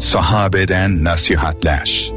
Sahabeden nasihatler.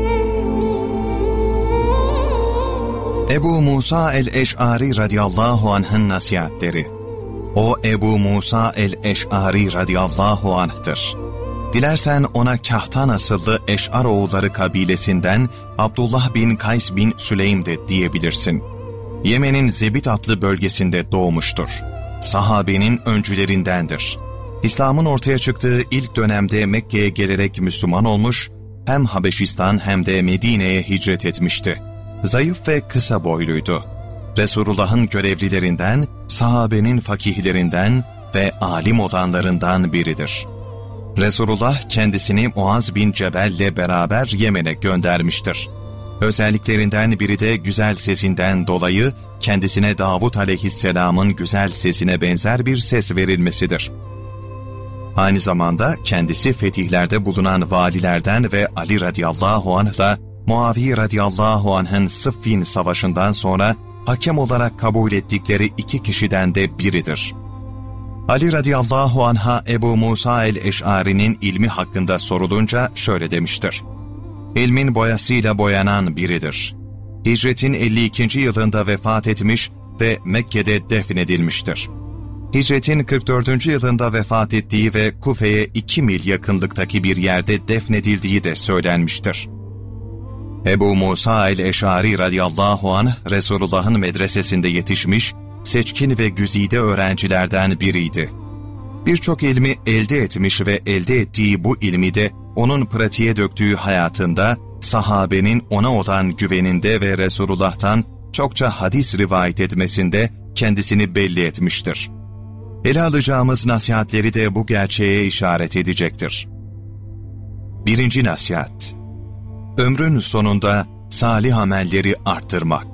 Ebu Musa el-Eş'ari radıyallahu anh'ın nasihatleri. O Ebu Musa el-Eş'ari radıyallahu anh'tır. Dilersen ona Kahtan asıllı Eş'ar oğulları kabilesinden Abdullah bin Kays bin Süleym de diyebilirsin. Yemen'in Zebit adlı bölgesinde doğmuştur. Sahabenin öncülerindendir. İslam'ın ortaya çıktığı ilk dönemde Mekke'ye gelerek Müslüman olmuş, hem Habeşistan hem de Medine'ye hicret etmişti. Zayıf ve kısa boyluydu. Resulullah'ın görevlilerinden, sahabenin fakihlerinden ve alim olanlarından biridir. Resulullah kendisini Muaz bin Cebel'le beraber Yemen'e göndermiştir. Özelliklerinden biri de güzel sesinden dolayı kendisine Davud aleyhisselamın güzel sesine benzer bir ses verilmesidir. Aynı zamanda kendisi fetihlerde bulunan valilerden ve Ali radıyallahu anh da Muaviye radıyallahu anh'ın Sıffin savaşından sonra hakem olarak kabul ettikleri iki kişiden de biridir. Ali radıyallahu anh'a Ebu Musa el-Eş'ari'nin ilmi hakkında sorulunca şöyle demiştir: İlmin boyasıyla boyanan biridir. Hicretin 52. yılında vefat etmiş ve Mekke'de defnedilmiştir. Hicretin 44. yılında vefat ettiği ve Kufe'ye 2 mil yakınlıktaki bir yerde defnedildiği de söylenmiştir. Ebu Musa el-Eş'ari radıyallahu anh, Resulullah'ın medresesinde yetişmiş, seçkin ve güzide öğrencilerden biriydi. Birçok ilmi elde etmiş ve elde ettiği bu ilmi de onun pratiğe döktüğü hayatında, sahabenin ona olan güveninde ve Resulullah'tan çokça hadis rivayet etmesinde kendisini belli etmiştir. Ele alacağımız nasihatleri de bu gerçeğe işaret edecektir. 1. Nasihat: ömrün sonunda salih amelleri arttırmak.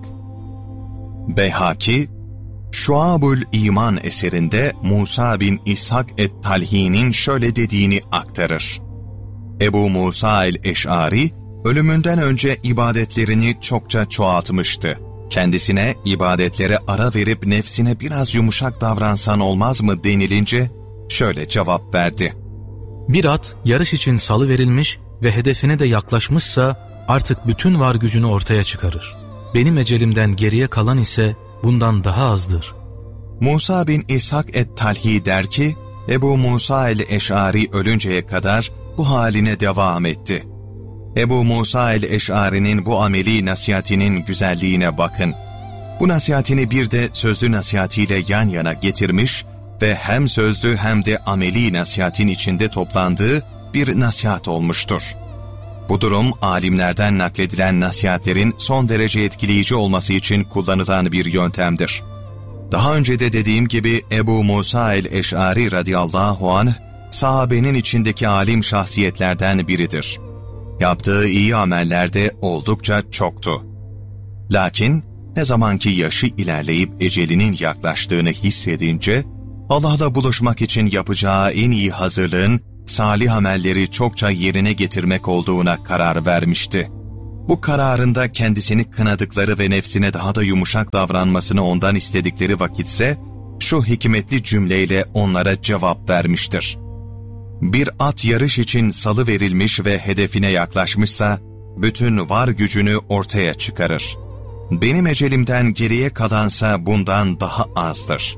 Beyhaki, Şuab-ül İman eserinde Musa bin İshak et-Talhi'nin şöyle dediğini aktarır. Ebu Musa el-Eş'ari, ölümünden önce ibadetlerini çokça çoğaltmıştı. Kendisine ibadetlere ara verip nefsine biraz yumuşak davransan olmaz mı denilince şöyle cevap verdi: Bir at yarış için salıverilmiş ve hedefine de yaklaşmışsa artık bütün var gücünü ortaya çıkarır. Benim ecelimden geriye kalan ise bundan daha azdır. Musa bin İshak et-Talhi der ki, Ebu Musa el-Eş'ari ölünceye kadar bu haline devam etti. Ebu Musa el-Eş'ari'nin bu ameli nasihatinin güzelliğine bakın. Bu nasihatini bir de sözlü nasihatiyle yan yana getirmiş ve hem sözlü hem de ameli nasihatin içinde toplandığı bir nasihat olmuştur. Bu durum alimlerden nakledilen nasihatlerin son derece etkileyici olması için kullanılan bir yöntemdir. Daha önce de dediğim gibi Ebu Musa el-Eş'ari radıyallahu anh, sahabenin içindeki alim şahsiyetlerden biridir. Yaptığı iyi ameller de oldukça çoktu. Lakin ne zamanki yaşı ilerleyip ecelinin yaklaştığını hissedince, Allah'la buluşmak için yapacağı en iyi hazırlığın salih amelleri çokça yerine getirmek olduğuna karar vermişti. Bu kararında kendisini kınadıkları ve nefsine daha da yumuşak davranmasını ondan istedikleri vakitse, şu hikmetli cümleyle onlara cevap vermiştir: Bir at yarış için salıverilmiş ve hedefine yaklaşmışsa, bütün var gücünü ortaya çıkarır. Benim ecelimden geriye kalansa bundan daha azdır.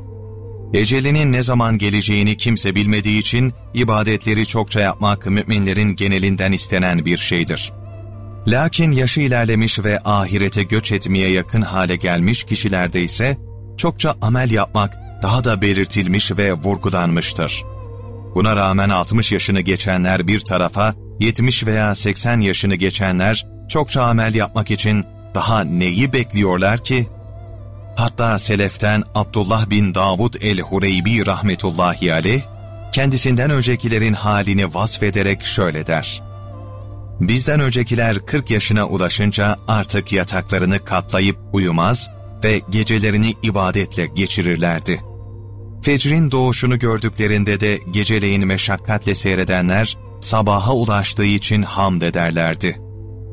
Ecelinin ne zaman geleceğini kimse bilmediği için ibadetleri çokça yapmak müminlerin genelinden istenen bir şeydir. Lakin yaşı ilerlemiş ve ahirete göç etmeye yakın hale gelmiş kişilerde ise çokça amel yapmak daha da belirtilmiş ve vurgulanmıştır. Buna rağmen 60 yaşını geçenler bir tarafa, 70 veya 80 yaşını geçenler çokça amel yapmak için daha neyi bekliyorlar ki? Hatta seleften Abdullah bin Davud el-Hureybi rahmetullahi aleyh, kendisinden öncekilerin halini vasfederek şöyle der: Bizden öncekiler 40 yaşına ulaşınca artık yataklarını katlayıp uyumaz ve gecelerini ibadetle geçirirlerdi. Fecrin doğuşunu gördüklerinde de geceleyin meşakkatle seyredenler sabaha ulaştığı için hamd ederlerdi.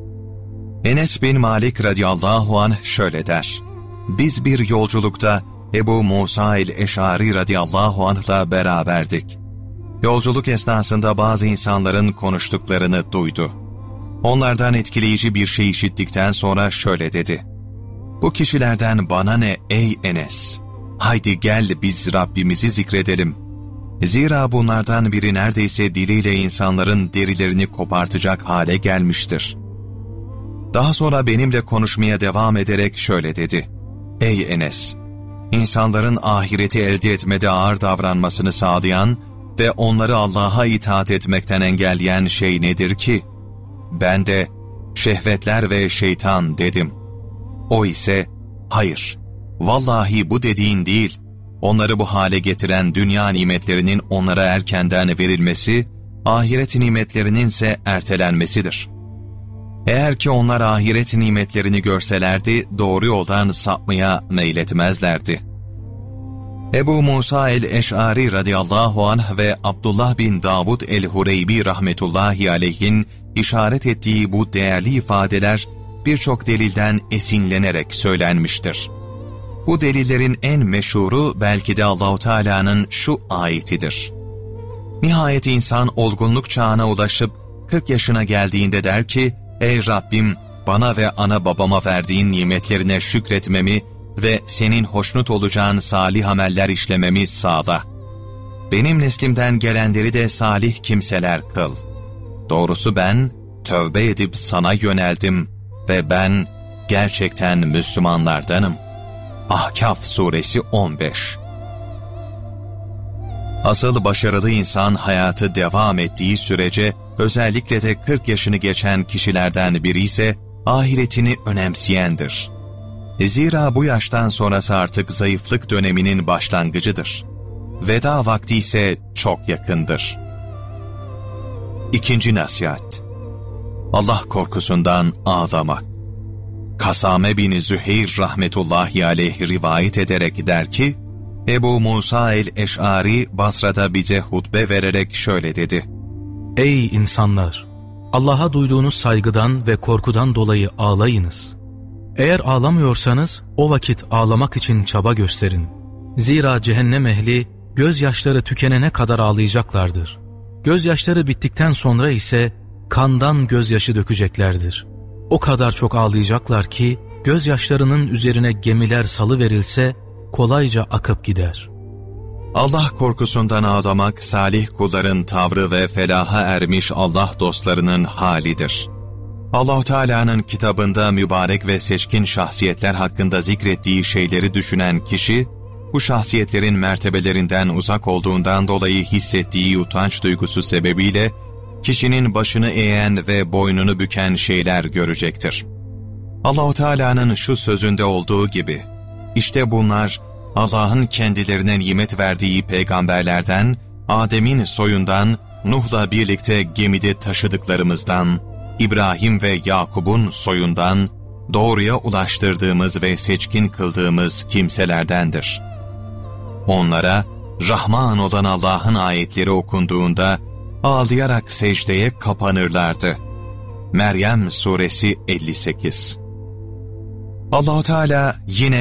Enes bin Malik radıyallahu anh şöyle der: Biz bir yolculukta Ebu Musa el-Eş'ari radıyallahu anh'la beraberdik. Yolculuk esnasında bazı insanların konuştuklarını duydu. Onlardan etkileyici bir şey işittikten sonra şöyle dedi: "Bu kişilerden bana ne ey Enes? Haydi gel biz Rabbimizi zikredelim. Zira bunlardan biri neredeyse diliyle insanların derilerini kopartacak hale gelmiştir." Daha sonra benimle konuşmaya devam ederek şöyle dedi: "Ey Enes! İnsanların ahireti elde etmede ağır davranmasını sağlayan ve onları Allah'a itaat etmekten engelleyen şey nedir ki? Ben de şehvetler ve şeytan dedim. O ise hayır, vallahi bu dediğin değil, onları bu hale getiren dünya nimetlerinin onlara erkenden verilmesi, ahiret nimetlerinin ise ertelenmesidir. Eğer ki onlar ahiret nimetlerini görselerdi, doğru yoldan sapmaya meyletmezlerdi." Ebu Musa el-Eş'ari radıyallahu anh ve Abdullah bin Davud el-Hureybi rahmetullahi aleyhin işaret ettiği bu değerli ifadeler birçok delilden esinlenerek söylenmiştir. Bu delillerin en meşhuru belki de Allah-u Teala'nın şu ayetidir: "Nihayet insan olgunluk çağına ulaşıp 40 yaşına geldiğinde der ki, ey Rabbim, bana ve ana babama verdiğin nimetlerine şükretmemi ve senin hoşnut olacağın salih ameller işlememi sağla. Benim neslimden gelenleri de salih kimseler kıl. Doğrusu ben tövbe edip sana yöneldim ve ben gerçekten Müslümanlardanım." Ahkaf suresi 15. Asıl başarılı insan hayatı devam ettiği sürece, özellikle de 40 yaşını geçen kişilerden biri ise ahiretini önemseyendir. Zira bu yaştan sonrası artık zayıflık döneminin başlangıcıdır. Veda vakti ise çok yakındır. İkinci nasihat: Allah korkusundan ağlamak. Kasame bin Züheyr rahmetullahi aleyh rivayet ederek der ki, Ebu Musa el-Eş'ari Basra'da bize hutbe vererek şöyle dedi: "Ey insanlar! Allah'a duyduğunuz saygıdan ve korkudan dolayı ağlayınız. Eğer ağlamıyorsanız o vakit ağlamak için çaba gösterin. Zira cehennem ehli gözyaşları tükenene kadar ağlayacaklardır. Gözyaşları bittikten sonra ise kandan gözyaşı dökeceklerdir. O kadar çok ağlayacaklar ki gözyaşlarının üzerine gemiler salıverilse kolayca akıp gider." Allah korkusundan ağlamak, salih kulların tavrı ve felaha ermiş Allah dostlarının halidir. Allah-u Teala'nın kitabında mübarek ve seçkin şahsiyetler hakkında zikrettiği şeyleri düşünen kişi, bu şahsiyetlerin mertebelerinden uzak olduğundan dolayı hissettiği utanç duygusu sebebiyle, kişinin başını eğen ve boynunu büken şeyler görecektir. Allah-u Teala'nın şu sözünde olduğu gibi, işte bunlar Allah'ın kendilerine nimet verdiği peygamberlerden, Adem'in soyundan, Nuh'la birlikte gemide taşıdıklarımızdan, İbrahim ve Yakub'un soyundan, doğruya ulaştırdığımız ve seçkin kıldığımız kimselerdendir. Onlara Rahman olan Allah'ın ayetleri okunduğunda ağlayarak secdeye kapanırlardı. Meryem suresi 58. Allah-u Teala yine